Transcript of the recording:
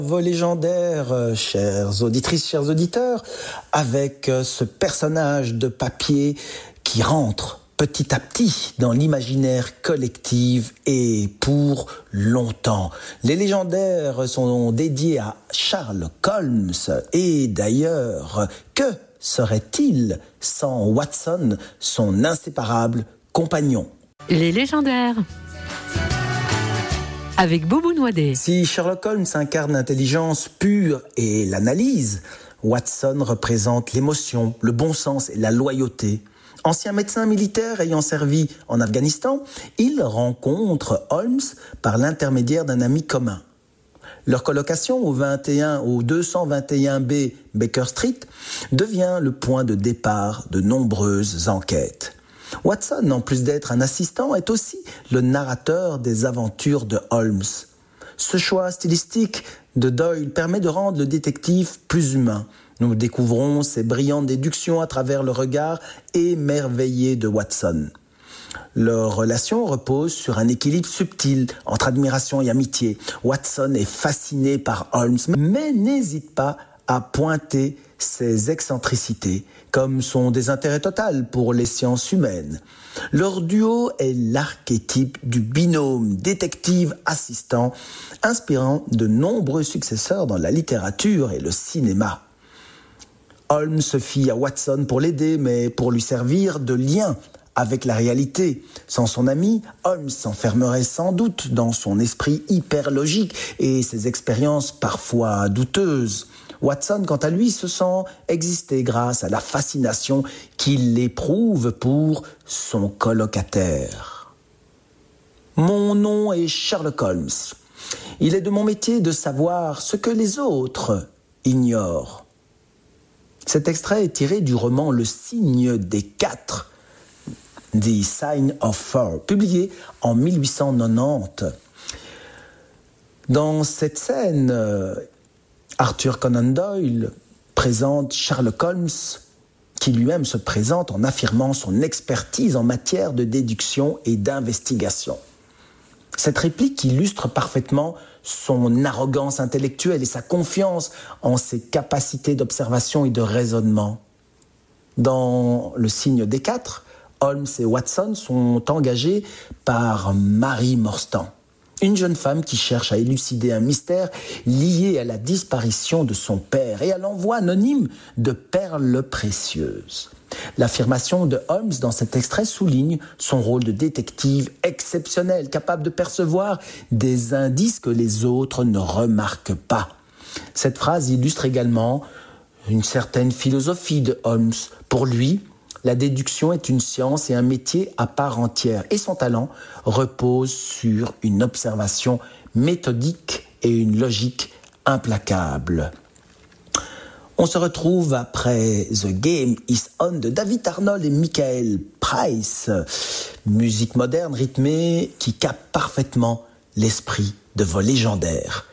Vos légendaires, chères auditrices, chers auditeurs, avec ce personnage de papier qui rentre petit à petit dans l'imaginaire collectif et pour longtemps. Les légendaires sont dédiés à Sherlock Holmes et d'ailleurs, que serait-il sans Watson, son inséparable compagnon? Les légendaires avec Boubou Noadet. Si Sherlock Holmes incarne l'intelligence pure et l'analyse, Watson représente l'émotion, le bon sens et la loyauté. Ancien médecin militaire ayant servi en Afghanistan, il rencontre Holmes par l'intermédiaire d'un ami commun. Leur colocation au 221B Baker Street devient le point de départ de nombreuses enquêtes. Watson, en plus d'être un assistant, est aussi le narrateur des aventures de Holmes. Ce choix stylistique de Doyle permet de rendre le détective plus humain. Nous découvrons ses brillantes déductions à travers le regard émerveillé de Watson. Leur relation repose sur un équilibre subtil entre admiration et amitié. Watson est fasciné par Holmes, mais n'hésite pas à pointer ses excentricités, comme son désintérêt total pour les sciences humaines. Leur duo est l'archétype du binôme détective-assistant, inspirant de nombreux successeurs dans la littérature et le cinéma. Holmes se fie à Watson pour l'aider, mais pour lui servir de lien avec la réalité. Sans son ami, Holmes s'enfermerait sans doute dans son esprit hyper logique et ses expériences parfois douteuses. Watson, quant à lui, se sent exister grâce à la fascination qu'il éprouve pour son colocataire. Mon nom est Sherlock Holmes. Il est de mon métier de savoir ce que les autres ignorent. Cet extrait est tiré du roman Le Signe des Quatre, The Sign of Four, publié en 1890. Dans cette scène, Arthur Conan Doyle présente Sherlock Holmes, qui lui-même se présente en affirmant son expertise en matière de déduction et d'investigation. Cette réplique illustre parfaitement son arrogance intellectuelle et sa confiance en ses capacités d'observation et de raisonnement. Dans Le Signe des Quatre, Holmes et Watson sont engagés par Mary Morstan, une jeune femme qui cherche à élucider un mystère lié à la disparition de son père et à l'envoi anonyme de perles précieuses. L'affirmation de Holmes dans cet extrait souligne son rôle de détective exceptionnel, capable de percevoir des indices que les autres ne remarquent pas. Cette phrase illustre également une certaine philosophie de Holmes. Pour lui, la déduction est une science et un métier à part entière, et son talent repose sur une observation méthodique et une logique implacable. On se retrouve après The Game is On de David Arnold et Michael Price. Musique moderne rythmée qui capte parfaitement l'esprit de vos légendaires.